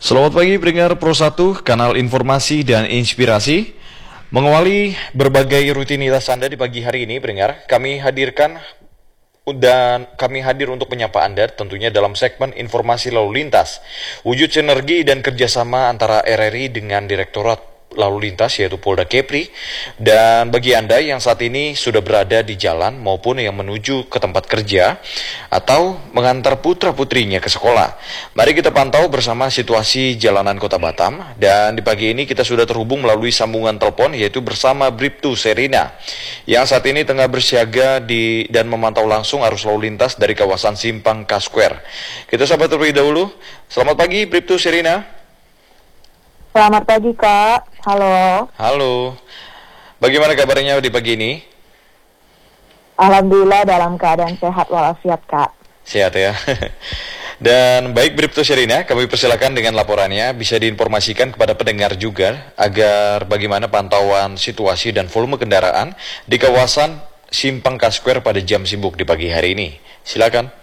Selamat pagi pendengar Pro 1, kanal informasi dan inspirasi. Mengawali berbagai rutinitas Anda di pagi hari ini, pendengar, kami hadir untuk menyapa Anda tentunya dalam segmen informasi lalu lintas. Wujud sinergi dan kerjasama antara RRI dengan Direktorat Lalu Lintas yaitu Polda Kepri. Dan bagi Anda yang saat ini sudah berada di jalan maupun yang menuju ke tempat kerja atau mengantar putra-putrinya ke sekolah, mari kita pantau bersama situasi jalanan Kota Batam. Dan di pagi ini kita sudah terhubung melalui sambungan telepon yaitu bersama Bribtu Serina yang saat ini tengah bersiaga dan memantau langsung arus lalu lintas dari kawasan Simpang K-Square. Kita sapa terlebih dahulu. Selamat pagi Bribtu Serina. Selamat pagi Kak, halo. Halo, bagaimana kabarnya di pagi ini? Alhamdulillah dalam keadaan sehat walafiat Kak. Sehat ya. Dan baik Bribtu Serina, kami persilakan dengan laporannya bisa diinformasikan kepada pendengar juga agar bagaimana pantauan situasi dan volume kendaraan di kawasan Simpang K-Square pada jam sibuk di pagi hari ini. Silakan.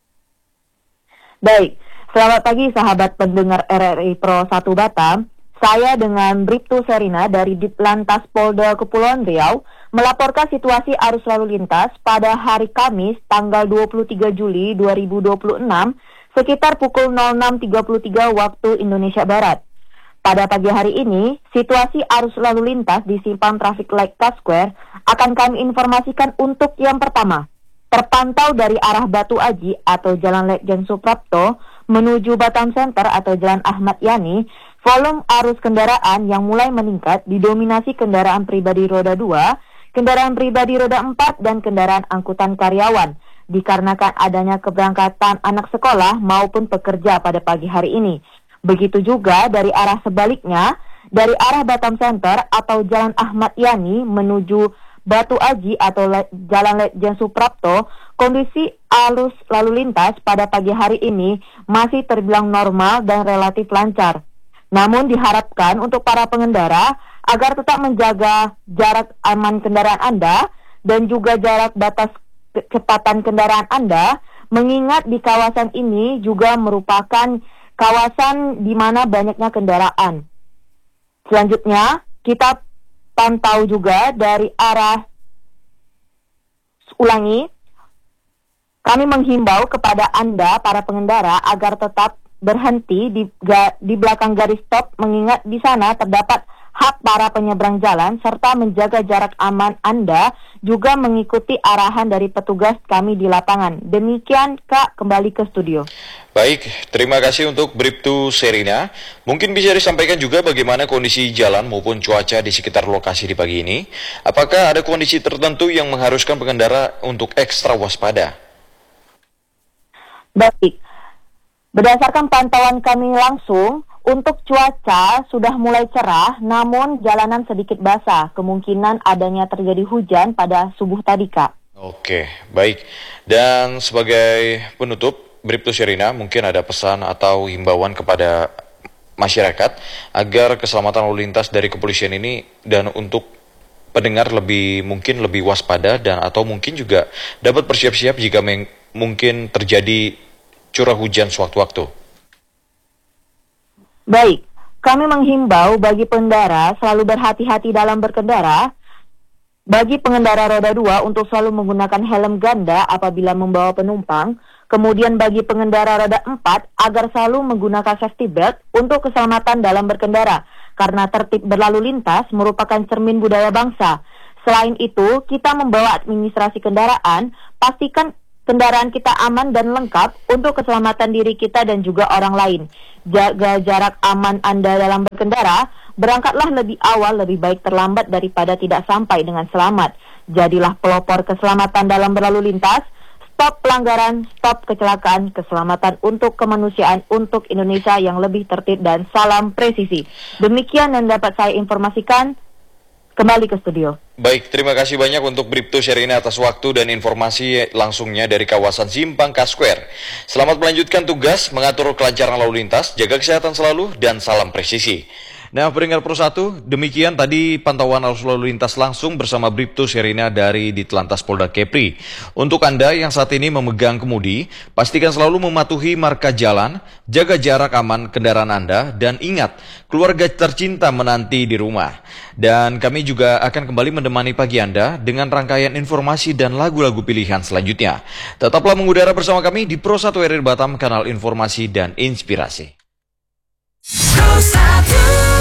Baik, selamat pagi sahabat pendengar RRI Pro 1 Batam. Saya dengan Bribtu Serina dari Ditlantas Polda Kepulauan Riau melaporkan situasi arus lalu lintas pada hari Kamis tanggal 23 Juli 2026 sekitar pukul 06.33 waktu Indonesia Barat. Pada pagi hari ini, situasi arus lalu lintas di Simpang Traffic Light K-Square akan kami informasikan untuk yang pertama. Terpantau dari arah Batu Aji atau Jalan Letjen Suprapto menuju Batam Center atau Jalan Ahmad Yani, volume arus kendaraan yang mulai meningkat didominasi kendaraan pribadi roda 2, kendaraan pribadi roda 4, dan kendaraan angkutan karyawan, dikarenakan adanya keberangkatan anak sekolah maupun pekerja pada pagi hari ini. Begitu juga dari arah sebaliknya, dari arah Batam Center atau Jalan Ahmad Yani menuju Batu Aji atau Jalan Letjen Suprapto, kondisi arus lalu lintas pada pagi hari ini masih terbilang normal dan relatif lancar. Namun diharapkan untuk para pengendara agar tetap menjaga jarak aman kendaraan Anda dan juga jarak batas kecepatan kendaraan Anda, mengingat di kawasan ini juga merupakan kawasan di mana banyaknya kendaraan. Selanjutnya, kita pantau juga dari arah kami menghimbau kepada Anda para pengendara agar tetap berhenti di belakang garis stop, mengingat di sana terdapat hak para penyeberang jalan serta menjaga jarak aman Anda, juga mengikuti arahan dari petugas kami di lapangan. Demikian Kak, kembali ke studio. Baik, terima kasih untuk Bribtu Serina. Mungkin bisa disampaikan juga bagaimana kondisi jalan maupun cuaca di sekitar lokasi di pagi ini. Apakah ada kondisi tertentu yang mengharuskan pengendara untuk ekstra waspada? Baik, berdasarkan pantauan kami langsung, untuk cuaca sudah mulai cerah, namun jalanan sedikit basah. Kemungkinan adanya terjadi hujan pada subuh tadi, Kak. Oke, baik. Dan sebagai penutup, Bribtu Serina, mungkin ada pesan atau himbauan kepada masyarakat agar keselamatan lalu lintas dari kepolisian ini dan untuk pendengar mungkin lebih waspada dan atau mungkin juga dapat bersiap-siap jika mungkin terjadi curah hujan sewaktu-waktu. Baik, kami menghimbau bagi pengendara selalu berhati-hati dalam berkendara. Bagi pengendara roda 2 untuk selalu menggunakan helm ganda apabila membawa penumpang. Kemudian bagi pengendara roda 4 agar selalu menggunakan safety belt untuk keselamatan dalam berkendara. Karena tertib berlalu lintas merupakan cermin budaya bangsa. Selain itu, kita membawa administrasi kendaraan, pastikan kendaraan kita aman dan lengkap untuk keselamatan diri kita dan juga orang lain. Jaga jarak aman Anda dalam berkendara, berangkatlah lebih awal, lebih baik terlambat daripada tidak sampai dengan selamat. Jadilah pelopor keselamatan dalam berlalu lintas. Stop pelanggaran, stop kecelakaan, keselamatan untuk kemanusiaan, untuk Indonesia yang lebih tertib, dan salam presisi. Demikian yang dapat saya informasikan. Kembali ke studio. Baik, terima kasih banyak untuk Bribtu Serina atas waktu dan informasi langsungnya dari kawasan Simpang K-Square. Selamat melanjutkan tugas, mengatur kelancaran lalu lintas, jaga kesehatan selalu, dan salam presisi. Nah, pendengar Pro 1, demikian tadi pantauan arus lalu lintas langsung bersama Bribtu Serina dari Ditlantas Polda Kepri. Untuk Anda yang saat ini memegang kemudi, pastikan selalu mematuhi marka jalan, jaga jarak aman kendaraan Anda, dan ingat, keluarga tercinta menanti di rumah. Dan kami juga akan kembali menemani pagi Anda dengan rangkaian informasi dan lagu-lagu pilihan selanjutnya. Tetaplah mengudara bersama kami di Pro 1 RRI Batam, kanal informasi dan inspirasi. Pro 1.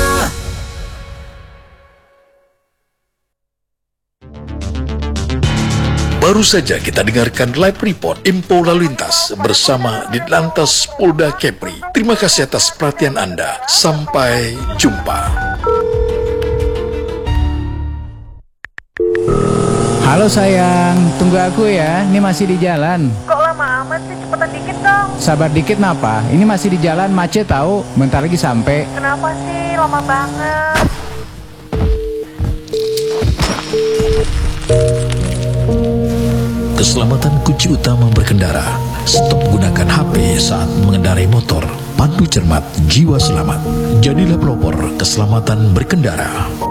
Baru saja kita dengarkan live report info lalu lintas bersama Ditlantas Polda Kepri. Terima kasih atas perhatian Anda. Sampai jumpa. Halo sayang, tunggu aku ya, ini masih di jalan. Kok lama amat sih, cepetan dikit dong. Sabar dikit napa, ini masih di jalan, macet tahu, bentar lagi sampai. Kenapa sih, lama banget. Keselamatan kunci utama berkendara. Stop gunakan HP saat mengendarai motor. Pandu cermat, jiwa selamat. Jadilah pelopor keselamatan berkendara.